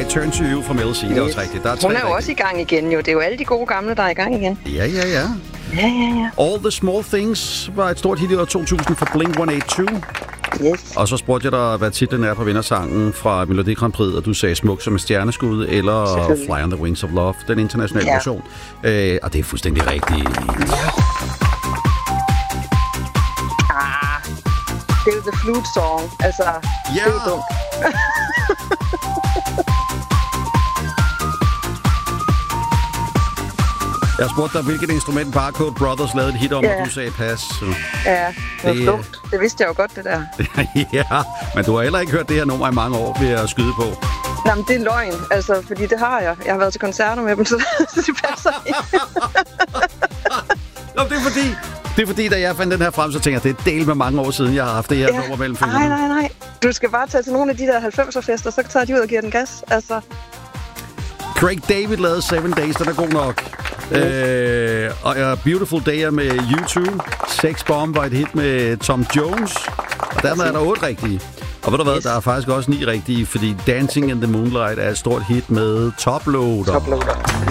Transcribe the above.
Return to You fra Mel C. Det er også rigtigt. Der er Hun er jo også i gang igen, jo. Det er jo alle de gode gamle, der er i gang igen. Ja. All the Small Things var et stort hit i år 2000 for Blink-182. Yes. Og så spurgte jeg dig, hvad titlen er på vindersangen fra Melodi Grand Prix, og du sagde Smuk som et stjerneskud, eller Fly on the Wings of Love, den internationale version. Og det er fuldstændig rigtigt. Det er jo The Flute Song. Altså, det er jo dumt. Jeg spurgte dig, hvilket instrument Barcode Brothers lavede et hit om, og du sagde pas. Ja, det var dumt. Det vidste jeg jo godt, det der. Ja, men du har heller ikke hørt det her nummer i mange år, vil jeg skyde på. Nej, men det er løgn, altså, fordi det har jeg. Jeg har været til koncerter med dem, så det passer ikke. Nå, det er fordi, da jeg fandt den her frem, så tænker jeg, det er del med mange år siden, jeg har haft det her nummer mellem fingrene. Nej. Du skal bare tage til nogle af de der 90'er-fester, så tager de ud og giver den gas, altså. Craig David lavede 7 Days, den er god nok. Og Beautiful Day er med U2. Sex Bomb var et hit med Tom Jones. Og dermed er der 8 rigtige. Og ved du hvad, der er faktisk også 9 rigtige, fordi Dancing in the Moonlight er et stort hit med Top Loader.